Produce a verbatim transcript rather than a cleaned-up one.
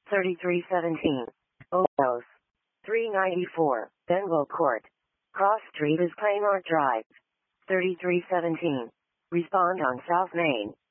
thirty-three seventeen. Olos. three ninety-four. Bengal Court. Cross Street is Claymore Drive. thirty-three seventeen. Respond on South Main.